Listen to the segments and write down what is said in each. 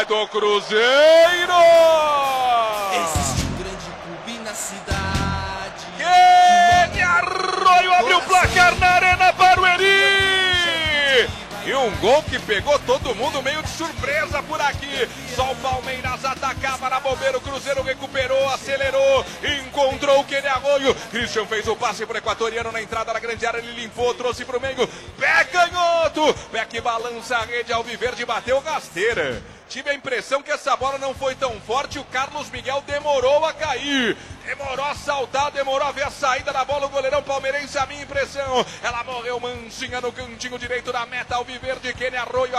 do Cruzeiro! Existe um grande clube na cidade. Kenia Arroio abriu o placar na Arena Barueri! E um gol que pegou todo mundo meio de surpresa por aqui. Só o Palmeiras atacava na bobeira, o Cruzeiro recuperou, acelerou, encontrou o Kenia Arroio. Christian fez o passe pro equatoriano na entrada da grande área, ele limpou, trouxe pro meio. Pé canhoto, pé que balança a rede, Alviverde bateu rasteira. Tive a impressão que essa bola não foi tão forte, o Carlos Miguel demorou a cair. Demorou a saltar, demorou a ver a saída da bola, o goleirão palmeirense, a minha impressão. Ela morreu mansinha no cantinho direito da meta, Alviverde, Kenia Arroio,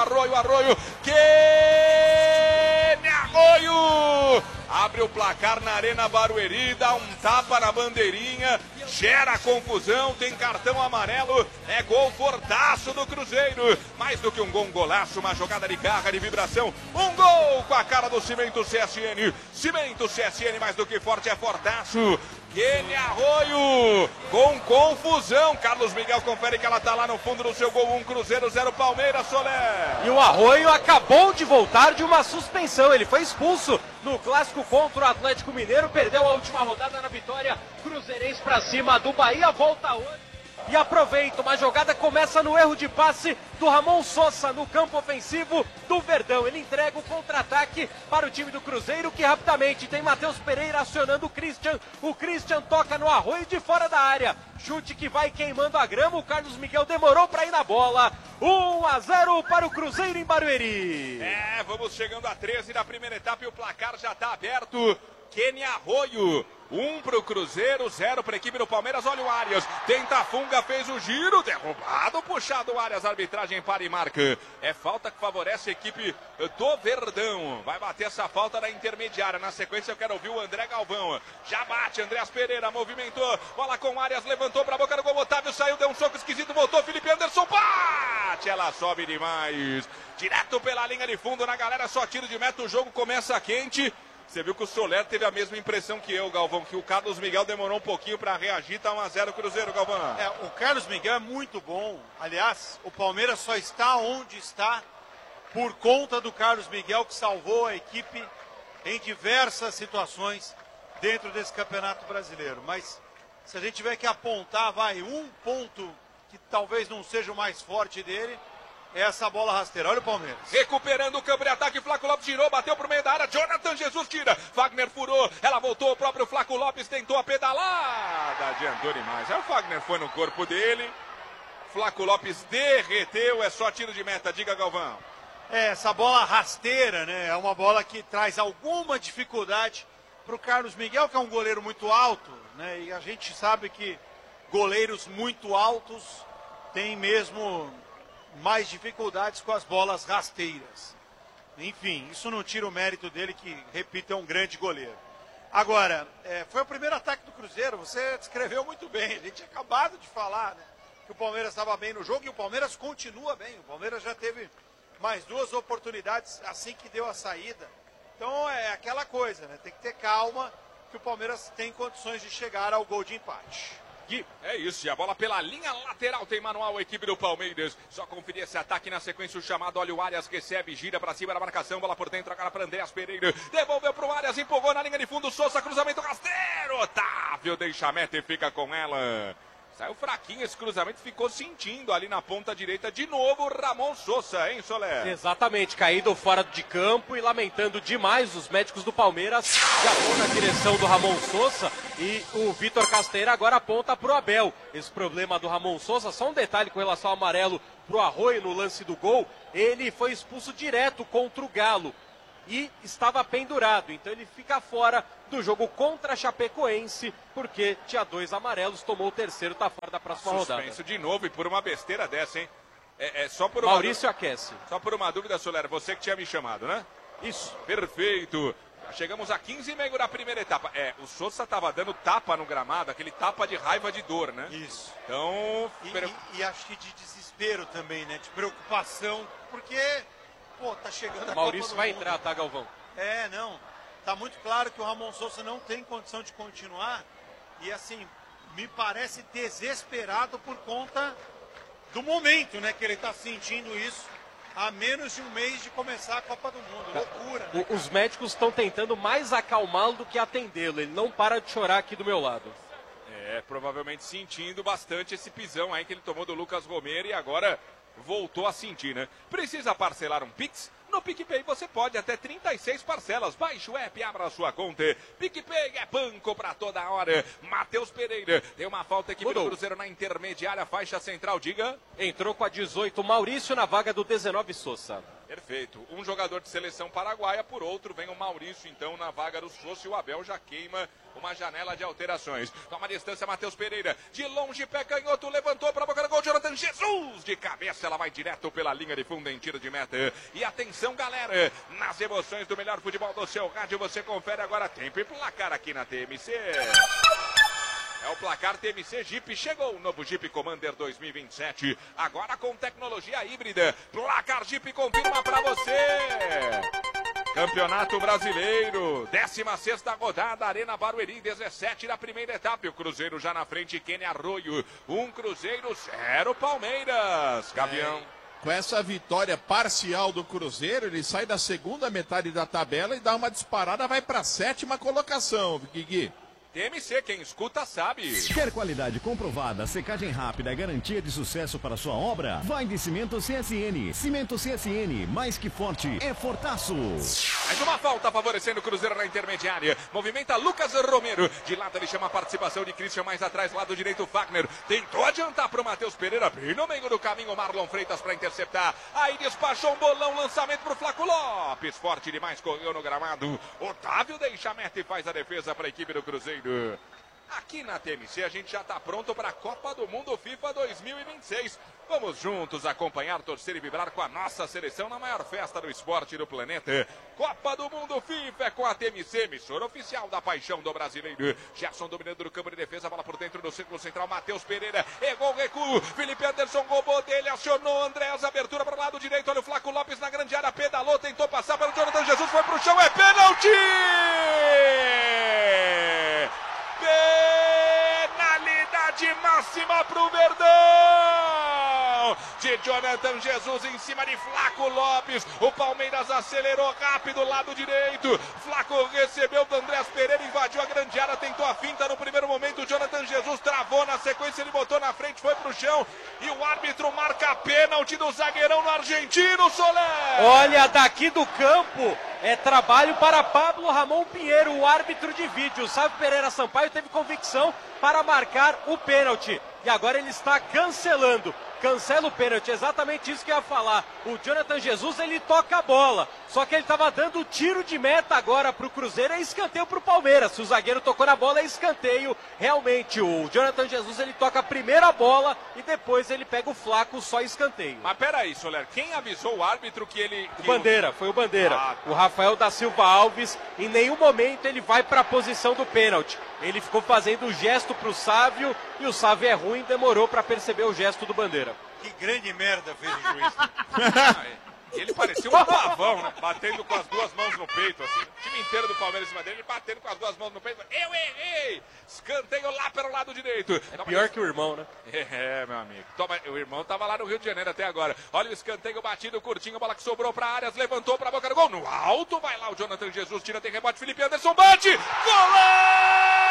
Kenia Arroio! Abre o placar na Arena Barueri, dá um tapa na bandeirinha, gera confusão, tem cartão amarelo, é gol fortaço do Cruzeiro. Mais do que um gol, um golaço, uma jogada de garra, de vibração. Um gol com a cara do Cimento CSN. Cimento CSN, mais do que forte, é fortaço. Kenia Arroio, com confusão. Carlos Miguel confere que ela tá lá no fundo do seu gol. 1 Cruzeiro, 0 Palmeiras, Soler. E o Arroio acabou de voltar de uma suspensão. Ele foi expulso no clássico contra o Atlético Mineiro. Perdeu a última rodada na vitória cruzeirense pra cima do Bahia. Volta hoje. E aproveita, uma jogada começa no erro de passe do Ramon Sosa no campo ofensivo do Verdão. Ele entrega o contra-ataque para o time do Cruzeiro, que rapidamente tem Matheus Pereira acionando o Christian. O Christian toca no Arroio de fora da área. Chute que vai queimando a grama. O Carlos Miguel demorou para ir na bola. 1-0 para o Cruzeiro em Barueri. Vamos chegando a 13 da primeira etapa e o placar já está aberto. Kenia Arroio, 1 para o Cruzeiro, 0 para a equipe do Palmeiras. Olha o Arias, tenta a funga, fez o giro, derrubado, puxado o Arias, arbitragem para e marca. É falta que favorece a equipe do Verdão. Vai bater essa falta na intermediária. Na sequência eu quero ouvir o André Galvão. Já bate, Andreas Pereira, movimentou, bola com o Arias, levantou para a boca do gol, Otávio saiu, deu um soco esquisito, voltou, Felipe Anderson, bate, ela sobe demais. Direto pela linha de fundo na galera, só tiro de meta, o jogo começa quente. Você viu que o Soler teve a mesma impressão que eu, Galvão, que o Carlos Miguel demorou um pouquinho para reagir, tá 1-0 Cruzeiro, Galvão. O Carlos Miguel é muito bom. Aliás, o Palmeiras só está onde está por conta do Carlos Miguel, que salvou a equipe em diversas situações dentro desse Campeonato Brasileiro. Mas se a gente tiver que apontar, um ponto que talvez não seja o mais forte dele, é essa bola rasteira. Olha o Palmeiras. Recuperando o campo de ataque, Flaco Lopes tirou, bateu pro meio da área, Jonathan Jesus tira, Fagner furou, ela voltou, o próprio Flaco Lopes tentou a pedalada, adiantou demais. Aí o Fagner foi no corpo dele, Flaco Lopes derreteu, é só tiro de meta, diga Galvão. Essa bola rasteira, né, é uma bola que traz alguma dificuldade pro Carlos Miguel, que é um goleiro muito alto, né, e a gente sabe que goleiros muito altos têm mesmo mais dificuldades com as bolas rasteiras. Enfim, isso não tira o mérito dele, que, repito, é um grande goleiro. Agora, foi o primeiro ataque do Cruzeiro, você descreveu muito bem, a gente tinha acabado de falar, né, que o Palmeiras estava bem no jogo, e o Palmeiras continua bem, o Palmeiras já teve mais 2 oportunidades assim que deu a saída. Então é aquela coisa, né, tem que ter calma, que o Palmeiras tem condições de chegar ao gol de empate. É isso, e a bola pela linha lateral tem manual a equipe do Palmeiras. Só conferir esse ataque na sequência, o chamado, olha o Arias, recebe, gira pra cima da marcação, bola por dentro, agora para Andreas Pereira, devolveu pro Arias, empolgou na linha de fundo, Sousa, cruzamento rasteiro, Otávio deixa a meta e fica com ela. Saiu fraquinho esse cruzamento, ficou sentindo ali na ponta direita de novo Ramon Sosa, hein, Soler? Exatamente, caído fora de campo e lamentando demais. Os médicos do Palmeiras já vão na direção do Ramon Sosa e o Vitor Casteira agora aponta pro Abel. Esse problema do Ramon Sosa, só um detalhe com relação ao amarelo pro Arroio no lance do gol, ele foi expulso direto contra o Galo e estava pendurado, então ele fica fora do jogo contra a Chapecoense, porque tinha 2 amarelos, tomou o terceiro, tá fora da próxima rodada. Suspenso de novo e por uma besteira dessa, hein? Só por Maurício aquece. Só por uma dúvida, Soler, você que tinha me chamado, né? Isso. Perfeito. Chegamos a 15,5 da primeira etapa. O Sousa estava dando tapa no gramado, aquele tapa de raiva, de dor, né? Isso. Então... E acho que de desespero também, né? De preocupação, porque... Pô, tá chegando a Maurício vai entrar, tá, Galvão? Não. Tá muito claro que o Ramon Sosa não tem condição de continuar. E assim, me parece desesperado por conta do momento, né? Que ele tá sentindo isso. a menos de um mês de começar a Copa do Mundo. Loucura, né? Os médicos estão tentando mais acalmá-lo do que atendê-lo. Ele não para de chorar aqui do meu lado. Provavelmente sentindo bastante esse pisão aí que ele tomou do Lucas Romero e agora voltou a sentir, né? Precisa parcelar um Pix? No PicPay você pode até 36 parcelas. Baixe o app e abra a sua conta. PicPay é banco pra toda hora. Matheus Pereira tem uma falta aqui pelo Cruzeiro na intermediária, faixa central, diga. Entrou com a 18, Maurício na vaga do 19, Sousa. Perfeito. Um jogador de seleção paraguaia, por outro vem o Maurício, então, na vaga do Sousa, e o Abel já queima uma janela de alterações. Toma a distância, Matheus Pereira. De longe, pé canhoto, levantou para a boca do gol, Jonathan Jesus. De cabeça, ela vai direto pela linha de fundo em tiro de meta. E atenção, galera, nas emoções do melhor futebol do seu rádio, você confere agora tempo e placar aqui na TMC. É o placar TMC Jeep. Chegou o novo Jeep Commander 2027. Agora com tecnologia híbrida. Placar Jeep confirma pra você. Campeonato Brasileiro. 16ª rodada. Arena Barueri. 17 na primeira etapa. O Cruzeiro já na frente. Kenny Arroio. 1 Cruzeiro, 0 Palmeiras. Gavião. Com essa vitória parcial do Cruzeiro, ele sai da segunda metade da tabela e dá uma disparada, vai para a 7ª colocação, Guigui. TMC, quem escuta sabe. Quer qualidade comprovada, secagem rápida, garantia de sucesso para sua obra? Vai de Cimento CSN. Cimento CSN, mais que forte, é fortaço. Mais uma falta favorecendo o Cruzeiro na intermediária. Movimenta Lucas Romero. De lado ele chama a participação de Christian, mais atrás, lado direito, Fagner. Tentou adiantar para o Matheus Pereira, bem no meio do caminho, Marlon Freitas para interceptar. Aí despachou um bolão, lançamento para o Flaco Lopes. Forte demais, correu no gramado. Otávio deixa a meta e faz a defesa para a equipe do Cruzeiro. Aqui na TMC a gente já está pronto para a Copa do Mundo FIFA 2026. Vamos juntos acompanhar, torcer e vibrar com a nossa seleção na maior festa do esporte do planeta. Copa do Mundo FIFA é com a TMC, emissora oficial da paixão do brasileiro. Gerson dominando no campo de defesa, bola por dentro do círculo central, Matheus Pereira, errou o recuo, Felipe Anderson roubou dele, acionou Andréas, abertura para o lado direito, olha o Flaco Lopes na grande área, pedalou, tentou passar pelo Jonathan Jesus, foi para o chão, é pênalti! Penalidade máxima para o Verdão! De Jonathan Jesus em cima de Flaco Lopes. O Palmeiras acelerou rápido, lado direito. Flaco recebeu do Andrés Pereira, invadiu a grande área, tentou a finta no primeiro momento. O Jonathan Jesus travou, na sequência ele botou na frente, foi pro chão. E o árbitro marca pênalti do zagueirão no argentino, Soler. Olha, daqui do campo é trabalho para Pablo Ramon Pinheiro, o árbitro de vídeo. Sávio Pereira Sampaio teve convicção para marcar o pênalti. E agora ele está cancelando. Cancela o pênalti, exatamente isso que eu ia falar. O Jonathan Jesus, ele toca a bola. Só que ele estava dando tiro de meta agora para o Cruzeiro. É escanteio para o Palmeiras. Se o zagueiro tocou na bola, é escanteio. Realmente, o Jonathan Jesus, ele toca a primeira bola e depois ele pega o Flaco, só escanteio. Mas peraí, Soler, quem avisou o árbitro que ele... O Bandeira, foi o Bandeira. O Rafael da Silva Alves, em nenhum momento ele vai para a posição do pênalti. Ele ficou fazendo o gesto para o Sávio e o Sávio é ruim, demorou para perceber o gesto do Bandeira. Que grande merda fez o juiz. Ele parecia um pavão, né? Batendo com as duas mãos no peito, assim. O time inteiro do Palmeiras em cima dele, batendo com as duas mãos no peito. Eu errei! Escanteio lá pelo lado direito. É pior que o irmão, né? É, meu amigo. O irmão tava lá no Rio de Janeiro até agora. Olha o escanteio batido, curtinho, bola que sobrou pra Arias, levantou pra boca do gol. No alto, vai lá o Jonathan Jesus, tira, tem rebote, Felipe Anderson, bate! Golaço!